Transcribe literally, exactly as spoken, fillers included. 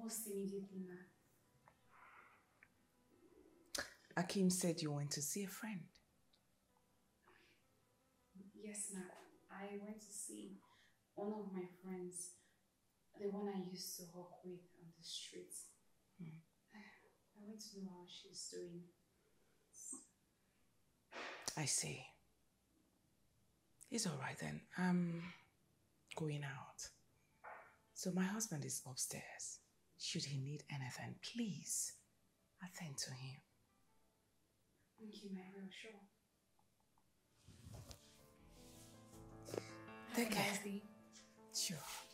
Almost immediately, ma. Akim said you went to see a friend. Yes, ma. I went to see one of my friends, the one I used to walk with on the street. Hmm. I went to know how she's doing. I see. It's all right then. I'm going out. So my husband is upstairs. Should he need anything, please attend to him. Thank you, my girl. Sure. Take care. Sure.